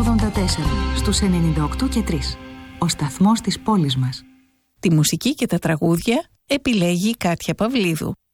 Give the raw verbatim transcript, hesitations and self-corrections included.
ογδόντα τέσσερα στους ενενήντα οκτώ και τρία. Ο σταθμός της πόλης μας. Τη μουσική και τα τραγούδια επιλέγει η Κάτια Παυλίδου.